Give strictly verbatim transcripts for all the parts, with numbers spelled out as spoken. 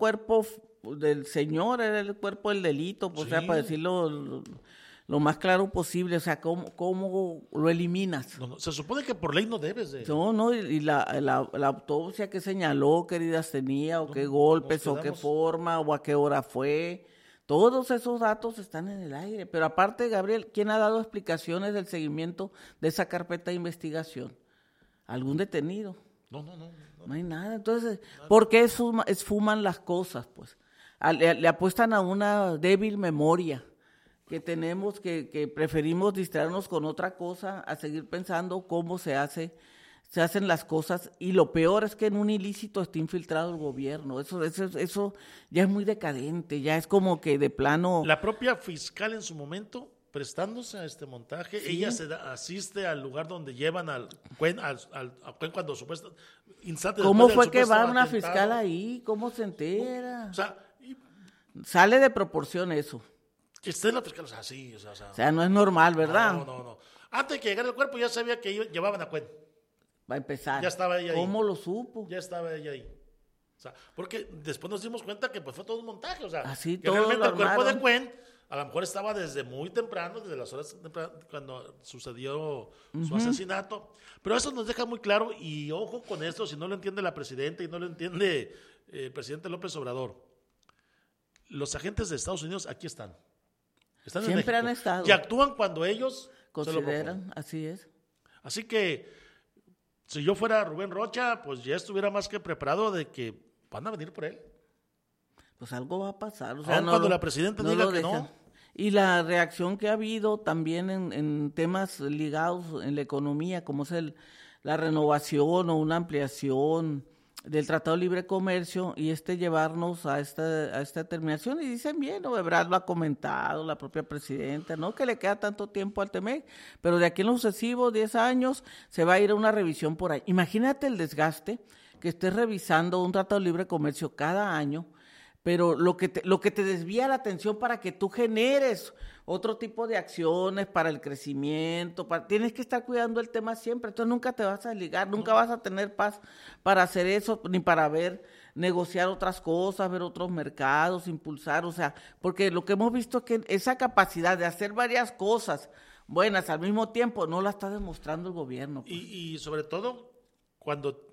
cuerpo del señor, era el cuerpo del delito, pues, sí. O sea, para decirlo lo, lo más claro posible, o sea, ¿cómo, cómo lo eliminas? No, no, se supone que por ley no debes de... No, no, y la, la, la autopsia que señaló, qué heridas tenía, o no, qué golpes, o qué forma, o a qué hora fue, todos esos datos están en el aire. Pero aparte, Gabriel, ¿quién ha dado explicaciones del seguimiento de esa carpeta de investigación? ¿Algún detenido? No, no, no. No, no hay nada. Entonces, nada. ¿Por qué esfuma, esfuman las cosas? Pues le, le apuestan a una débil memoria que tenemos, que, que preferimos distraernos con otra cosa, a seguir pensando cómo se hace, se hacen las cosas, y lo peor es que en un ilícito está infiltrado el gobierno. Eso, eso, eso ya es muy decadente, ya es como que de plano... La propia fiscal en su momento, prestándose a este montaje, sí. Ella se da, asiste al lugar donde llevan al Cuen, al, al, al Cuen cuando supuestamente... ¿Cómo fue que va una fiscal ahí? ¿Cómo se entera? O sea, y, sale de proporción eso. Que esté en la fiscal, o sea, sí, o sea, o sea, o sea, no es normal, ¿verdad? No, no, no. Antes de que llegara el cuerpo ya sabía que llevaban a Cuen. Va a empezar. Ya estaba ella ahí. ¿Cómo lo supo? Ya estaba ella ahí. O sea, porque después nos dimos cuenta que pues fue todo un montaje, o sea, así que todo realmente el cuerpo armaron. de Cuen a lo mejor estaba desde muy temprano, desde las horas temprano, cuando sucedió uh-huh. su asesinato. Pero eso nos deja muy claro, y ojo con esto, si no lo entiende la presidenta y no lo entiende eh, el presidente López Obrador. Los agentes de Estados Unidos aquí están. Están Siempre en han estado. Y actúan cuando ellos consideran, así es. Así que, si yo fuera Rubén Rocha, pues ya estuviera más que preparado de que van a venir por él. Pues algo va a pasar. O sea, Aún no cuando lo, la presidenta no diga que dejan. no. Y la reacción que ha habido también en, en temas ligados en la economía, como es el, la renovación o una ampliación del Tratado de Libre Comercio, y este llevarnos a esta, a esta terminación, y dicen bien, ¿no? Ebrard lo ha comentado, la propia presidenta, no que le queda tanto tiempo al T M E C, pero de aquí en los sucesivos diez años se va a ir a una revisión por ahí. Imagínate el desgaste que estés revisando un Tratado de Libre Comercio cada año, pero lo que te, lo que te desvía la atención para que tú generes otro tipo de acciones para el crecimiento, para, tienes que estar cuidando el tema siempre, entonces nunca te vas a desligar, nunca vas a tener paz para hacer eso, ni para ver, negociar otras cosas, ver otros mercados, impulsar, o sea, porque lo que hemos visto es que esa capacidad de hacer varias cosas buenas al mismo tiempo no la está demostrando el gobierno. Pues. Y, y sobre todo cuando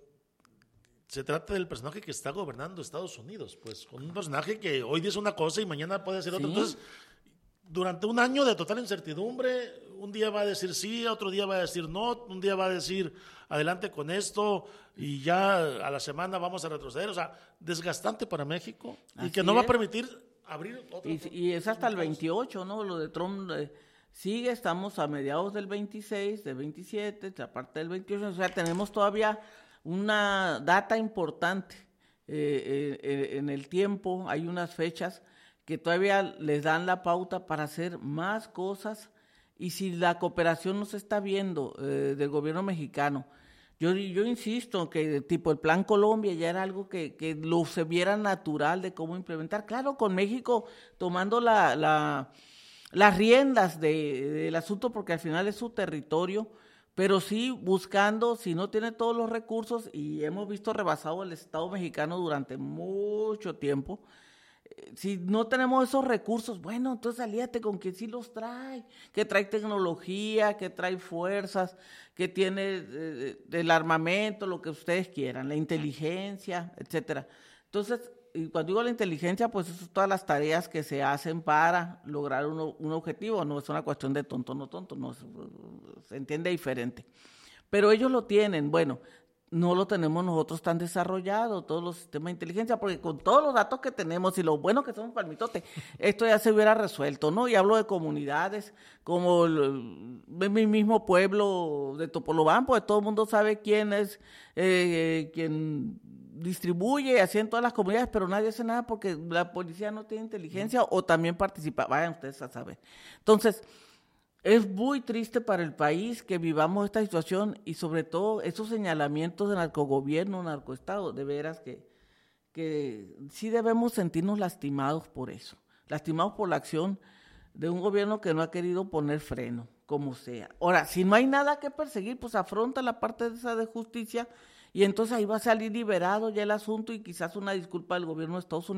se trata del personaje que está gobernando Estados Unidos, pues con un personaje que hoy dice una cosa y mañana puede decir otra. ¿Sí? Entonces, durante un año de total incertidumbre, un día va a decir sí, otro día va a decir no, un día va a decir adelante con esto y ya a la semana vamos a retroceder. O sea, desgastante para México. Así y que no es. Va a permitir abrir otro. Y, y es hasta el veintiocho, ¿no? Lo de Trump eh, sigue, estamos a mediados del veintiséis, del veintisiete, aparte del veintiocho, o sea, tenemos todavía una data importante eh, eh, en el tiempo, hay unas fechas que todavía les dan la pauta para hacer más cosas, y si la cooperación no se está viendo eh, del gobierno mexicano, yo, yo insisto que tipo el Plan Colombia ya era algo que, que lo se viera natural de cómo implementar, claro, con México tomando la, la, las riendas de, del asunto, porque al final es su territorio, pero sí buscando, si no tiene todos los recursos, y hemos visto rebasado el Estado mexicano durante mucho tiempo, eh, si no tenemos esos recursos, bueno, entonces alíate con quien sí los trae, que trae tecnología, que trae fuerzas, que tiene eh, el armamento, lo que ustedes quieran, la inteligencia, etcétera. Entonces, y cuando digo la inteligencia, pues eso son todas las tareas que se hacen para lograr un, un objetivo, no es una cuestión de tonto, no tonto, no, se, se entiende diferente. Pero ellos lo tienen, bueno, no lo tenemos nosotros tan desarrollado, todos los sistemas de inteligencia, porque con todos los datos que tenemos y lo bueno que somos palmitote, esto ya se hubiera resuelto, ¿no? Y hablo de comunidades, como el, mi mismo pueblo de Topolobampo, pues todo el mundo sabe quién es, eh, quién distribuye así en todas las comunidades, pero nadie hace nada porque la policía no tiene inteligencia o también participa, vayan ustedes a saber. Entonces, es muy triste para el país que vivamos esta situación, y sobre todo esos señalamientos de narcogobierno, narcoestado, de veras que, que sí debemos sentirnos lastimados por eso, lastimados por la acción de un gobierno que no ha querido poner freno, como sea. Ahora, si no hay nada que perseguir, pues afronta la parte de esa de justicia, y entonces ahí va a salir liberado ya el asunto, y quizás una disculpa del gobierno de Estados Unidos.